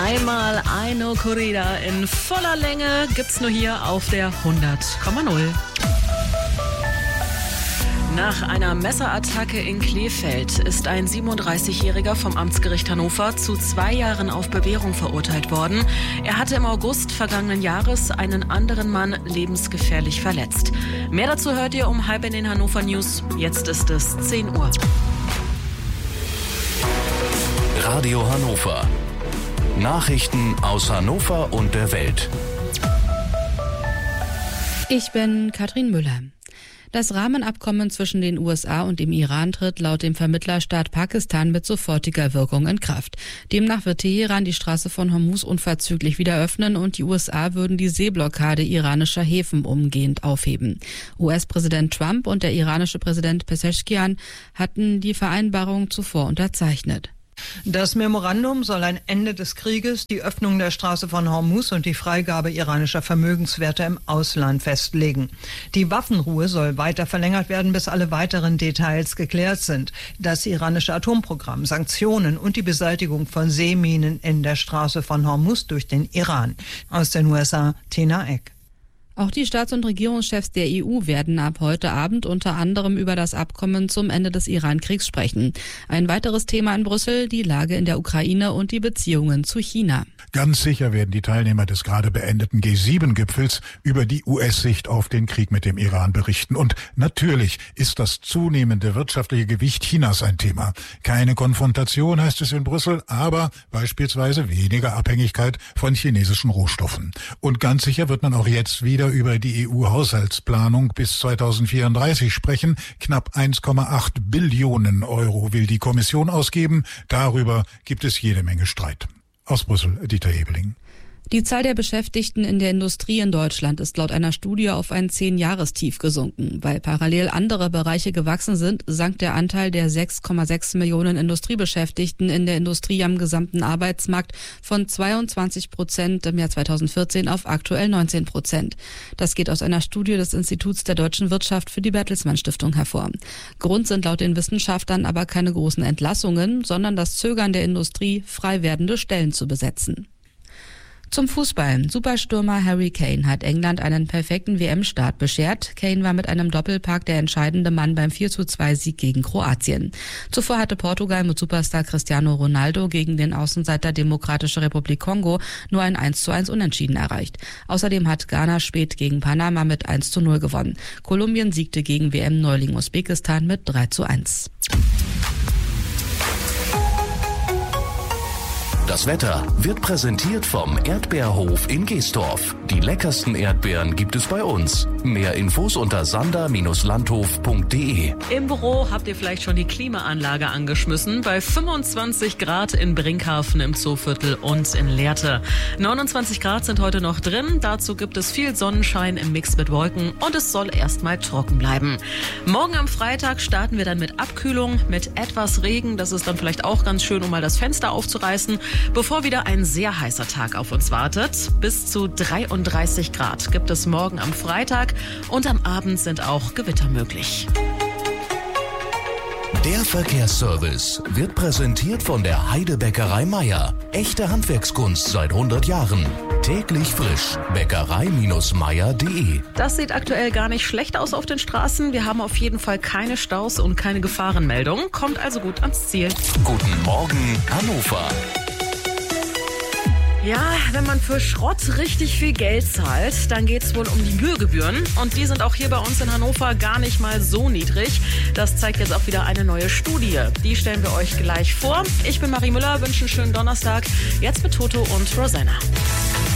Einmal eine Corrida in voller Länge gibt's nur hier auf der 100,0. Nach einer Messerattacke in Krefeld ist ein 37-Jähriger vom Amtsgericht Hannover zu 2 Jahren auf Bewährung verurteilt worden. Er hatte im August vergangenen Jahres einen anderen Mann lebensgefährlich verletzt. Mehr dazu hört ihr um 12 in den Hannover News. Jetzt ist es 10 Uhr. Radio Hannover. Nachrichten aus Hannover und der Welt. Ich bin Katrin Müller. Das Rahmenabkommen zwischen den USA und dem Iran tritt laut dem Vermittlerstaat Pakistan mit sofortiger Wirkung in Kraft. Demnach wird Teheran die Straße von Hormuz unverzüglich wieder öffnen und die USA würden die Seeblockade iranischer Häfen umgehend aufheben. US-Präsident Trump und der iranische Präsident Pezeshkian hatten die Vereinbarung zuvor unterzeichnet. Das Memorandum soll ein Ende des Krieges, die Öffnung der Straße von Hormuz und die Freigabe iranischer Vermögenswerte im Ausland festlegen. Die Waffenruhe soll weiter verlängert werden, bis alle weiteren Details geklärt sind. Das iranische Atomprogramm, Sanktionen und die Beseitigung von Seeminen in der Straße von Hormuz durch den Iran. Aus den USA, Tina Eck. Auch die Staats- und Regierungschefs der EU werden ab heute Abend unter anderem über das Abkommen zum Ende des Iran-Kriegs sprechen. Ein weiteres Thema in Brüssel, die Lage in der Ukraine und die Beziehungen zu China. Ganz sicher werden die Teilnehmer des gerade beendeten G7-Gipfels über die US-Sicht auf den Krieg mit dem Iran berichten. Und natürlich ist das zunehmende wirtschaftliche Gewicht Chinas ein Thema. Keine Konfrontation, heißt es in Brüssel, aber beispielsweise weniger Abhängigkeit von chinesischen Rohstoffen. Und ganz sicher wird man auch jetzt wieder über die EU-Haushaltsplanung bis 2034 sprechen. Knapp 1,8 Billionen Euro will die Kommission ausgeben. Darüber gibt es jede Menge Streit. Aus Brüssel, Dieter Ebeling. Die Zahl der Beschäftigten in der Industrie in Deutschland ist laut einer Studie auf ein 10-Jahrestief gesunken. Weil parallel andere Bereiche gewachsen sind, sank der Anteil der 6,6 Millionen Industriebeschäftigten in der Industrie am gesamten Arbeitsmarkt von 22% im Jahr 2014 auf aktuell 19%. Das geht aus einer Studie des Instituts der deutschen Wirtschaft für die Bertelsmann Stiftung hervor. Grund sind laut den Wissenschaftlern aber keine großen Entlassungen, sondern das Zögern der Industrie, frei werdende Stellen zu besetzen. Zum Fußball. Superstürmer Harry Kane hat England einen perfekten WM-Start beschert. Kane war mit einem Doppelpack der entscheidende Mann beim 4:2-Sieg gegen Kroatien. Zuvor hatte Portugal mit Superstar Cristiano Ronaldo gegen den Außenseiter Demokratische Republik Kongo nur ein 1:1 Unentschieden erreicht. Außerdem hat Ghana spät gegen Panama mit 1:0 gewonnen. Kolumbien siegte gegen WM-Neuling Usbekistan mit 3:1. Das Wetter wird präsentiert vom Erdbeerhof in Geestorf. Die leckersten Erdbeeren gibt es bei uns. Mehr Infos unter sander-landhof.de. Im Büro habt ihr vielleicht schon die Klimaanlage angeschmissen. Bei 25 Grad in Brinkhafen im Zooviertel und in Lehrte. 29 Grad sind heute noch drin. Dazu gibt es viel Sonnenschein im Mix mit Wolken und es soll erstmal trocken bleiben. Morgen am Freitag starten wir dann mit Abkühlung, mit etwas Regen. Das ist dann vielleicht auch ganz schön, um mal das Fenster aufzureißen. Bevor wieder ein sehr heißer Tag auf uns wartet. Bis zu 33 Grad gibt es morgen am Freitag und am Abend sind auch Gewitter möglich. Der Verkehrsservice wird präsentiert von der Heidebäckerei Meier. Echte Handwerkskunst seit 100 Jahren. Täglich frisch. Bäckerei-meier.de. Das sieht aktuell gar nicht schlecht aus auf den Straßen. Wir haben auf jeden Fall keine Staus und keine Gefahrenmeldung. Kommt also gut ans Ziel. Guten Morgen, Hannover. Ja, wenn man für Schrott richtig viel Geld zahlt, dann geht's wohl um die Müllgebühren. Und die sind auch hier bei uns in Hannover gar nicht mal so niedrig. Das zeigt jetzt auch wieder eine neue Studie. Die stellen wir euch gleich vor. Ich bin Marie Müller, wünsche einen schönen Donnerstag. Jetzt mit Toto und Rosanna.